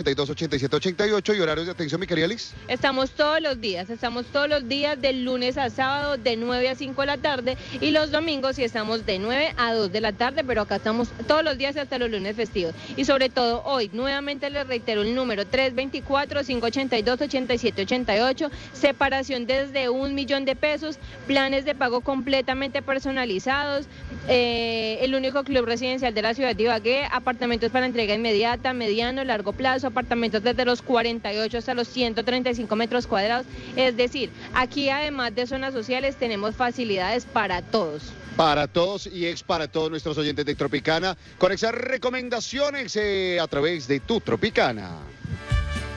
322-8788 y horarios de atención, mi querida Liz. Estamos todos los días de lunes a sábado de 9 a 5 de la tarde y los domingos sí estamos de 9 a 2 de la tarde, pero acá estamos todos los días hasta los lunes festivos. Y sobre todo hoy, nuevamente les reitero el número 324-582-8788, separación desde 1 millón de pesos, planes de pago completamente personalizados, el único club residencial de la ciudad de Ibagué, apartamentos para entrega inmediata, mediano, largo plazo, apartamentos desde los 48 hasta los 135 metros cuadrados, es decir, aquí además de zonas sociales tenemos facilidades para todos. Para todos y es para todos nuestros oyentes de Tropicana, con esas recomendaciones a través de Tu Tropicana.